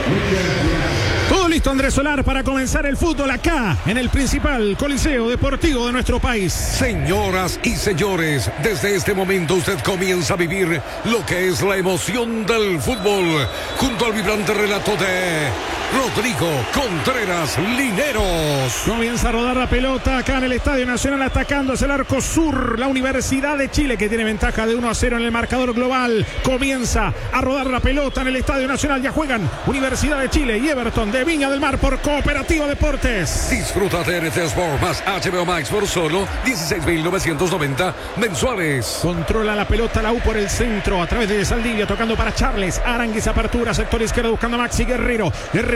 Todo listo, Andrés Solar, para comenzar el fútbol acá, en el principal coliseo deportivo de nuestro país. Señoras y señores, desde este momento usted comienza a vivir lo que es la emoción del fútbol, junto al vibrante relato de Rodrigo Contreras Lineros. Comienza a rodar la pelota acá en el Estadio Nacional, atacando hacia el arco sur. La Universidad de Chile, que tiene ventaja de 1-0 en el marcador global. Comienza a rodar la pelota en el Estadio Nacional. Ya juegan Universidad de Chile y Everton de Viña del Mar por Cooperativa Deportes. Disfruta de TNT Sport más HBO Max por solo 16.990 mensuales. Controla la pelota la U por el centro, a través de Saldivia, tocando para Charles. Aranguis, apertura, sector izquierdo, buscando a Maxi Guerrero.